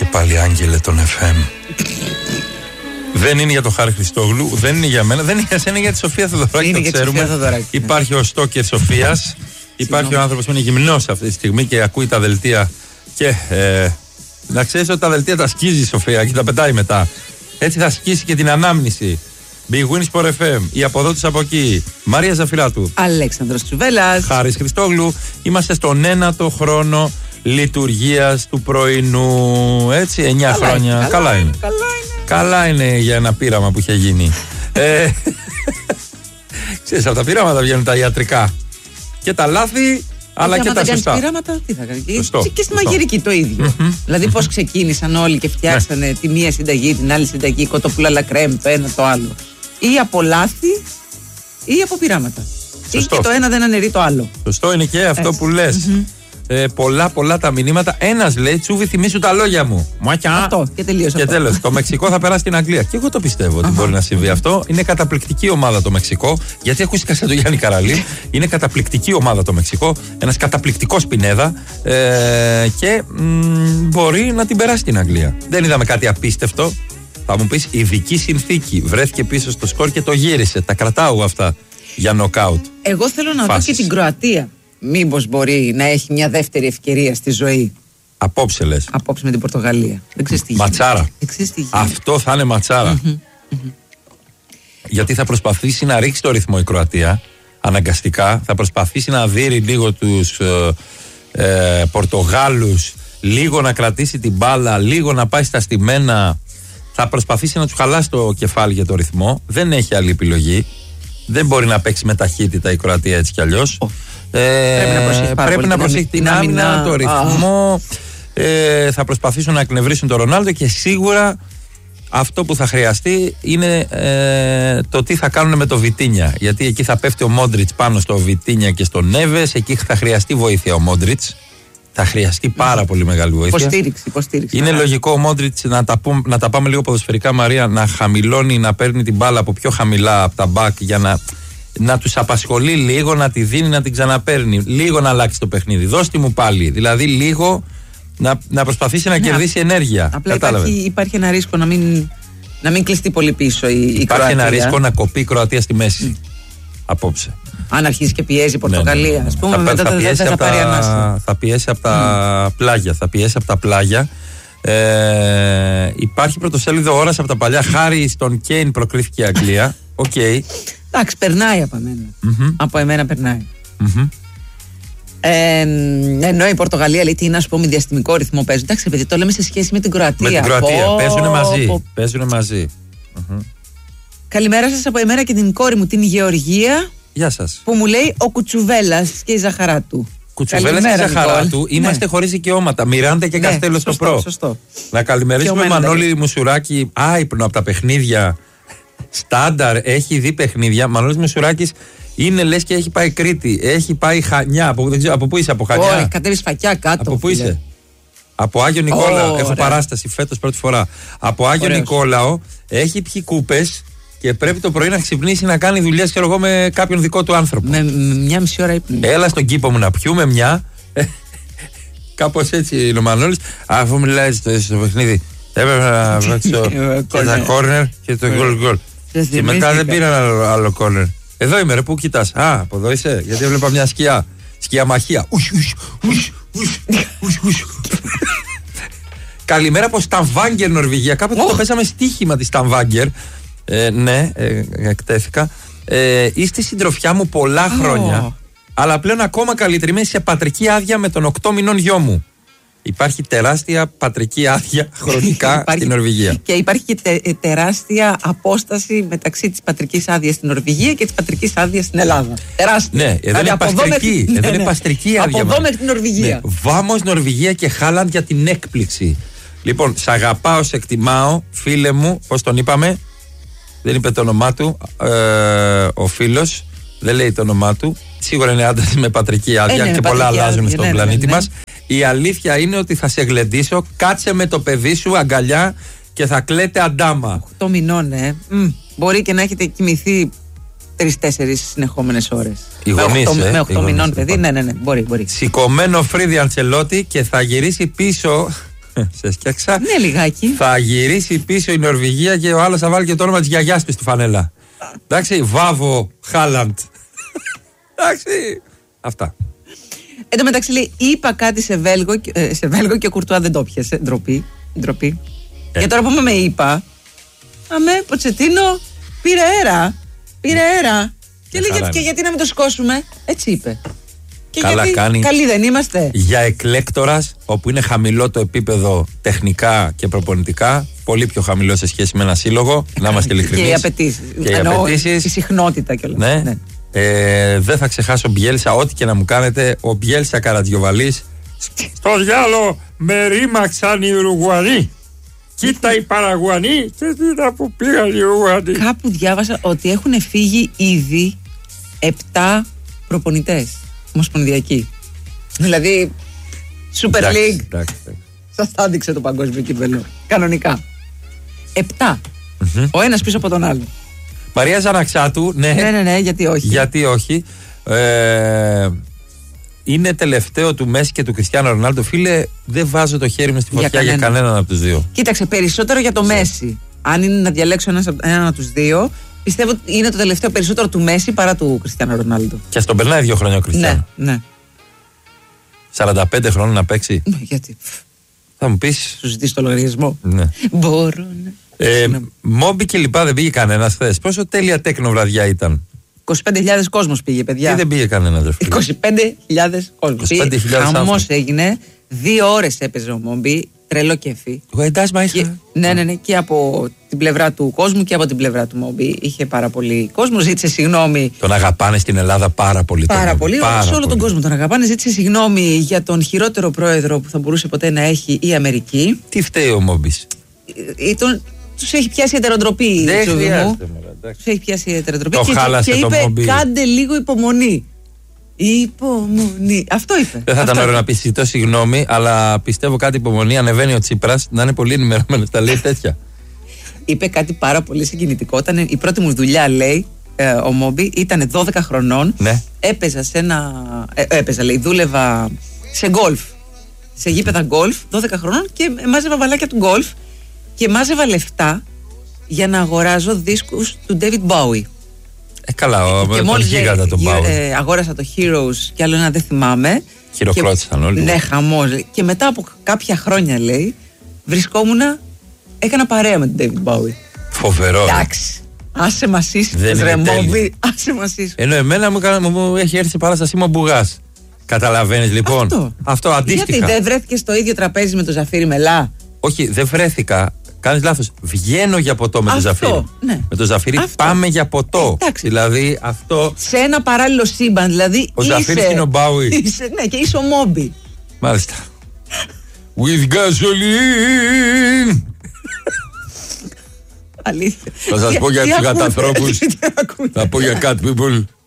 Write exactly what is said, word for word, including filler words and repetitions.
και πάλι άγγελε τον εφ εμ. Δεν είναι για τον Χάρη Χριστόγλου, δεν είναι για μένα, δεν είναι για σένα, είναι για τη Σοφία Θεοδωράκη. Το ξέρουμε. Υπάρχει ο Στόκερ Σοφίας. Υπάρχει ο άνθρωπος που είναι γυμνός αυτή τη στιγμή και ακούει τα δελτία. Και ε, να ξέρεις ότι τα δελτία τα σκίζει η Σοφία και τα πετάει μετά. Έτσι θα σκίσει και την ανάμνηση. Big Win Sport εφ εμ, η αποδότης από εκεί. Μαρία Ζαφυράτου. Αλέξανδρος Τσουβέλλας. Χάρης Χριστόγλου. Είμαστε στον ένατο χρόνο λειτουργίας του πρωινού. Έτσι, εννιά καλά χρόνια. Είναι, καλά, καλά είναι. Καλά είναι. Καλά είναι για ένα πείραμα που είχε γίνει. ε, ξέρεις, από τα πείραματα βγαίνουν τα ιατρικά. Και τα λάθη, αλλά και τα σωστά. Πειράματα, τι θα κάνει. Σωστό, και στη μαγειρική το ίδιο. Mm-hmm. Δηλαδή, πώς ξεκίνησαν όλοι και φτιάξανε ναι. τη μία συνταγή, την άλλη συνταγή, κοτοπουλάλα κρέμ, το ένα το άλλο. Ή από λάθη ή από πειράματα. Σωστό. Ή και το ένα δεν αναιρεί το άλλο. Σωστό είναι και αυτό Έτσι. που λες. Mm-hmm. Ε, πολλά πολλά τα μηνύματα. Ένας λέει, Τσούβι, θυμίσου τα λόγια μου. Μάκια. Αυτό και τελείωσε. Και τέλος. Το Μεξικό θα περάσει στην Αγγλία. Και εγώ το πιστεύω ότι μπορεί να συμβεί αυτό. Είναι καταπληκτική ομάδα το Μεξικό. Γιατί ακούστηκα σαν τον Γιάννη Καραλή. Είναι καταπληκτική ομάδα το Μεξικό. Ένας καταπληκτικός Πινέδα. Ε, και μ, μπορεί να την περάσει στην Αγγλία. Δεν είδαμε κάτι απίστευτο. Θα μου πεις, ειδική συνθήκη. Βρέθηκε πίσω στο σκορ και το γύρισε. Τα κρατάω αυτά για νοκάουτ. Εγώ θέλω να δω και την Κροατία. Μήπως μπορεί να έχει μια δεύτερη ευκαιρία στη ζωή. Απόψε λες. Απόψε με την Πορτογαλία. Δεν ξέρεις τι ματσάρα. γίνεται. Αυτό θα είναι ματσάρα. Mm-hmm. Mm-hmm. Γιατί θα προσπαθήσει να ρίξει το ρυθμό η Κροατία. Αναγκαστικά. Θα προσπαθήσει να δείρει λίγο τους ε, ε, Πορτογάλους. Λίγο να κρατήσει την μπάλα. Λίγο να πάει στα στημένα. Θα προσπαθήσει να τους χαλάσει το κεφάλι για το ρυθμό. Δεν έχει άλλη επιλογή. Δεν μπορεί να παίξει με ταχύτητα η Κροατία έτσι κι αλλιώς. Oh. Ε, πρέπει να προσέχει, πρέπει να προσέχει την άμυνα, το ρυθμό. Ε, θα προσπαθήσουν να εκνευρίσουν τον Ρονάλντο και σίγουρα αυτό που θα χρειαστεί είναι ε, το τι θα κάνουν με το Βιτίνια. Γιατί εκεί θα πέφτει ο Μόντριτς πάνω στο Βιτίνια και στο Νέβες. Εκεί θα χρειαστεί βοήθεια ο Μόντριτς. Θα χρειαστεί πάρα πολύ μεγάλη βοήθεια. Υποστήριξη, υποστήριξη. Είναι λογικό ο Μόντριτς να, να τα πάμε λίγο ποδοσφαιρικά, Μαρία, να χαμηλώνει, να παίρνει την μπάλα από πιο χαμηλά από τα μπακ για να. Να τους απασχολεί λίγο, να τη δίνει, να την ξαναπαίρνει. Λίγο να αλλάξει το παιχνίδι. Δώστη μου πάλι. Δηλαδή, λίγο να, να προσπαθήσει να ναι, κερδίσει ενέργεια. Απλά υπάρχει, υπάρχει ένα ρίσκο να μην, να μην κλειστεί πολύ πίσω η, η Κροατία. Υπάρχει ένα ρίσκο να κοπεί η Κροατία στη μέση. Mm. Απόψε. Αν αρχίσει και πιέζει η Πορτογαλία, ναι, ναι. ας πούμε, θα, μετά θα, δεν θα, θα πάρει ανάσα. Θα πιέσει από τα mm. πλάγια. Θα πιέσει από τα πλάγια. Ε, υπάρχει πρωτοσέλιδο ώρας από τα παλιά. Χάρη στον Κέιν προκρίθηκε η Αγγλία. Οκ. Okay. Εντάξει, περνάει από εμένα. Mm-hmm. Από εμένα περνάει. Mm-hmm. Ε, ενώ η Πορτογαλία λέει τι είναι, α πούμε, διαστημικό ρυθμό παίζουν. Εντάξει, παιδί, το λέμε σε σχέση με την Κροατία. Με την Κροατία. Oh, παίζουν μαζί. Oh. Παίζουν μαζί. Mm-hmm. Καλημέρα σας από εμένα και την κόρη μου, την Γεωργία. Γεια σας. Που μου λέει ο Κουτσουβέλλας και η Ζαχαράτου. Κουτσουβέλλας και η Ζαχαράτου. Είμαστε ναι. χωρίς δικαιώματα. Μιράντα και ναι, Καστέλο στο Προ. Σωστό. Να καλημερίσουμε Μανώλη Μουσουράκη. Άϊπνο από τα παιχνίδια. Στάνταρ, έχει δει παιχνίδια. Μανώλης Μουσουράκης είναι λες και έχει πάει Κρήτη. Έχει πάει Χανιά. Από, δεν ξέρω, από πού είσαι, από Χανιά? Όχι, κατέβεις Φακιά κάτω. Από πού είσαι? Από Άγιο Νικόλαο. Oh, έχω ωραία. παράσταση φέτος πρώτη φορά. Από Άγιο Ωραίος. Νικόλαο έχει πιει κούπες και πρέπει το πρωί να ξυπνήσει να κάνει δουλειές, ξέρω εγώ, με κάποιον δικό του άνθρωπο. Με, με μια μισή ώρα ύπνη. Έλα στον κήπο μου να πιούμε μια. Κάπως έτσι είναι ο Μανώλης. Αφού μιλάει στο, στο παιχνίδι, έπρεπε να βάξω και τα κόρνερ και το γκολ γκολ. Και μετά δεν πήραν άλλο, άλλο κόρνερ. Εδώ είμαι, ρε, πού κοιτάς? Α, από εδώ είσαι, γιατί έβλεπα μια σκιά. Σκιαμαχία. Καλημέρα από Σταμβάγκερ, Νορβηγία. Κάποτε το πέσαμε στοίχημα τη Σταμβάγκερ. Ε, ναι, ε, εκτέθηκα. Ε, είστε συντροφιά μου πολλά χρόνια. Αλλά πλέον ακόμα καλύτερη. Είμαι σε πατρική άδεια με τον οκτώ μηνών γιο μου. Υπάρχει τεράστια πατρική άδεια χρονικά στην Νορβηγία. Και υπάρχει και τε, τεράστια απόσταση μεταξύ της πατρικής άδειας στην Νορβηγία και της πατρικής άδειας στην Ελλάδα. Τεράστια. Ναι, εδώ είναι παστρική. Εδώ είναι παστρική άδεια. Από εδώ μέχρι την Νορβηγία. Ναι. Βάμος Νορβηγία και Χάλαντ για την έκπληξη. Λοιπόν, σ' αγαπάω, σε εκτιμάω, φίλε μου, πώς τον είπαμε? Δεν είπε το όνομά του. Ε, ο φίλος δεν λέει το όνομά του. Σίγουρα είναι άντρας με πατρική άδεια, ε, ναι, και πολλά αλλάζουν άδεια, στον ναι, πλανήτη ναι, ναι. μας. Η αλήθεια είναι ότι θα σε γλεντήσω. Κάτσε με το παιδί σου αγκαλιά και θα κλαίτε αντάμα. οκτώ μηνών, ε. Μ, μπορεί και να έχετε κοιμηθεί τρεις-τέσσερις συνεχόμενες ώρες. Οι γονείς, με, ε, με οκτώ μηνών παιδί, ναι, ναι, ναι, μπορεί, μπορεί. Σηκωμένο Φρίδι Αντσελότη και θα γυρίσει πίσω Σε σκιάξα. Ναι, λιγάκι. Θα γυρίσει πίσω η Νορβηγία και ο άλλος θα βάλει και το όνομα της γιαγιάς του στη φανέλα. Εντάξει, Βάβο Χάλαντ. Εντάξει. Αυτά. Εν τω μεταξύ λέει, είπα κάτι σε Βέλγο, ε, σε Βέλγο και ο Κουρτουά δεν το πιασε. Ντροπή. Ντροπή. Ε. Και τώρα που με είπα, αμέ, Ποτσετίνο πήρε αέρα. Πήρε αέρα. Και λέει, γιατί, και γιατί να μην το σηκώσουμε. Έτσι είπε. Και καλά γιατί, κάνει. Καλοί δεν είμαστε. Για εκλέκτορας, όπου είναι χαμηλό το επίπεδο τεχνικά και προπονητικά, πολύ πιο χαμηλό σε σχέση με ένα σύλλογο, να είμαστε ειλικρινείς. Και οι απαιτήσεις. Και οι απαιτήσεις. Η συχνότητα κιόλας. Ναι. ναι. Ε, δεν θα ξεχάσω Μπιέλσα, ό,τι και να μου κάνετε. Ο Μπιέλσα Καρατζιοβαλής. Στο διάλο με ρήμαξαν οι Ουρουγουανοί. Κοίτα οι Παραγουανοί και κοίτα που πήγαν οι Ουρουγουανοί. Κάπου διάβασα ότι έχουν φύγει ήδη επτά προπονητές ομοσπονδιακοί. Δηλαδή, Super League. Σας τα άδειξε το παγκόσμιο κύπελλο. Κανονικά. Επτά. Mm-hmm. Ο ένας πίσω από τον άλλο. Μαρία Ζαναξάτου, ναι. Ναι, ναι, ναι, γιατί όχι. Γιατί όχι. Ε, είναι τελευταίο του Μέση και του Κριστιάνο Ρονάλντο. Φίλε, δεν βάζω το χέρι μου στη φωτιά για, κανένα. για κανέναν από τους δύο. Κοίταξε, περισσότερο για το Μέση. Αν είναι να διαλέξω ένας, έναν από τους δύο, πιστεύω ότι είναι το τελευταίο περισσότερο του Μέση παρά του Κριστιάνο Ρονάλντο. Και ας τον περνάει δύο χρόνια ο Κριστιάνο. Ναι, ναι. σαράντα πέντε χρόνια να παίξει. Ναι, γιατί. Θα μου πεις. Σου ζητήσει το λογαριασμό. Ναι. Μπορώ να. Ε, Μόμπι και λοιπά δεν πήγε κανένας χθες. Πόσο τέλεια τέκνο βραδιά ήταν. είκοσι πέντε χιλιάδες κόσμος πήγε, παιδιά. Τι δεν πήγε κανένας, δε φίλε. είκοσι πέντε χιλιάδες κόσμος. Χαμός έγινε. Δύο ώρες έπαιζε ο Μόμπι. Τρελό κέφι. Και, ναι, ναι, ναι. Και από την πλευρά του κόσμου και από την πλευρά του Μόμπι. Είχε πάρα πολύ κόσμο. Ζήτησε συγγνώμη. Τον αγαπάνε στην Ελλάδα πάρα πολύ. Πάρα πολύ. Πάρα σε όλο πολύ. τον κόσμο τον αγαπάνε. Ζήτησε συγγνώμη για τον χειρότερο πρόεδρο που θα μπορούσε ποτέ να έχει η Αμερική. Τι φταίει ο Μόμπις. Τους έχει πιάσει η ετεροτροπή. Δεν χρειάζεται. Τους έχει πιάσει η ετεροτροπή. Το και, χάλασε και το είπε, Μόμπι. κάντε λίγο υπομονή. Υπομονή. Αυτό είπε. Δεν θα Αυτό ήταν ωραίο είπε. να πει ζητώ συγγνώμη, αλλά πιστεύω κάτι υπομονή. Ανεβαίνει ο Τσίπρας να είναι πολύ ενημερωμένος. Τα λέει τέτοια. Είπε κάτι πάρα πολύ συγκινητικό. Ήταν η πρώτη μου δουλειά, λέει, ε, ο Μόμπι, ήταν δώδεκα χρονών. Ναι. Έπαιζα σε ένα. Ε, έπαιζα, λέει, δούλευα σε γκολφ. Σε γήπεδα γκολφ, δώδεκα χρονών και μάζευα βαλάκια του γκολφ και μάζευα λεφτά για να αγοράζω δίσκους του David Bowie. Ε, καλά, ο, και τον γίγαντα τον Bowie. Ε, αγόρασα το Heroes και άλλο ένα δεν θυμάμαι. Χειροκρότησαν όλοι. Ναι, χαμός. Και μετά από κάποια χρόνια, λέει, βρισκόμουνα, έκανα παρέα με τον David Bowie. Φοβερό. Εντάξει. Άσε μας ήσυχος, ρε Μόμπι. Άσε μας ήσυχος. Ενώ εμένα μου, μου, μου έχει έρθει παράστασή μου ο Μπουγάς. Καταλαβαίνεις λοιπόν. Αυτό. Αυτό αντίστοιχα. Γιατί δεν βρέθηκε στο ίδιο τραπέζι με τον Ζαφύρι Μελά. Όχι, δεν βρέθηκα. Κάνεις λάθος. Βγαίνω για ποτό με τον Ζαφύρι. Ναι. Με τον Ζαφύρι αυτό. Πάμε για ποτό. Εντάξει. Δηλαδή αυτό. Σε ένα παράλληλο σύμπαν. Δηλαδή ο Ζαφύρις είναι ο Μπάουι. Ναι, και είσαι ο Μόμπι. Μάλιστα. With gasoline. Αλήθεια. Θα σας πω για τους κατανθρώπους. Θα πω για cat people.